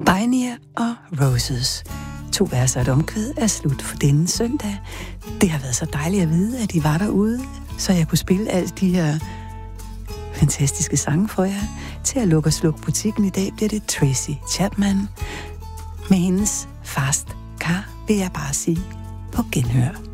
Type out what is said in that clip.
Pioneer og Roses. 2 vers og et omkvæd er slut for denne søndag. Det har været så dejligt at vide, at I var derude, så jeg kunne spille alle de her fantastiske sange for jer. Til at lukke og slukke butikken i dag bliver det Tracy Chapman. Med hendes Fast Car vil jeg bare sige på genhør.